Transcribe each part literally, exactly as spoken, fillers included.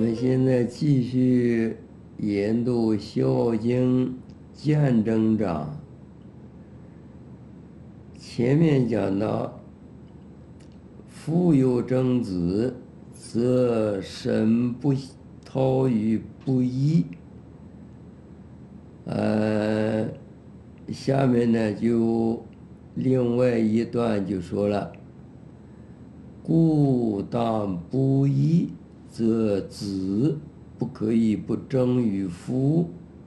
我们现在继续研读《孝经》见证章。前面讲到，父有正子，则身不逃于不义。呃，下面呢就另外一段就说了，故当不义，则子不可以不正于父。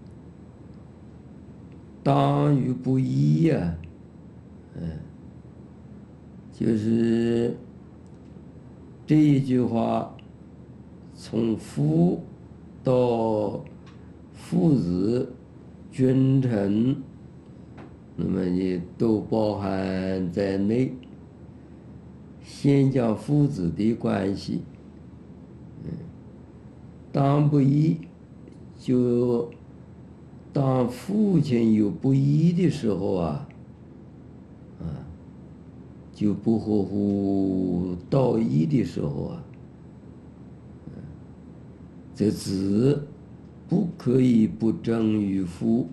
当与不义呀、嗯，就是这一句话，从父到父子、君臣，那么你都包含在内。先讲父子的关系，嗯，当不义，就当父亲有不义的时候啊，啊，就不合乎道义的时候啊，这子不可以不正于父。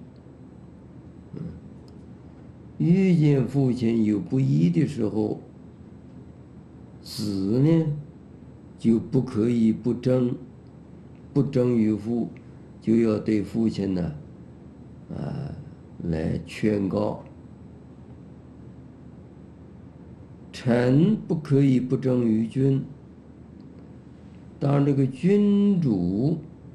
遇见父亲有不义的时候，子呢就不可以不正，不正于父，就要对父亲呢，啊，来劝告。臣不可以不正于君。当这个君主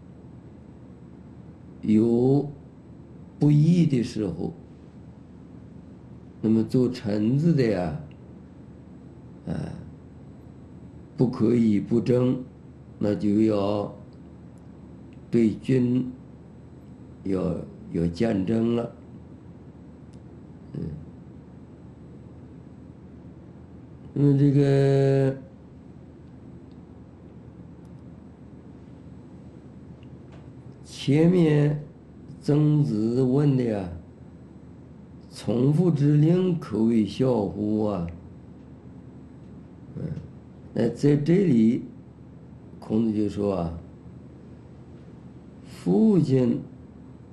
有不义的时候，那么做臣子的呀，啊，不可以不正，那就要对君要要见证了。嗯，那么这个前面曾子问的呀，从父之令，可谓孝乎啊？嗯，那在这里，孔子就说啊，父亲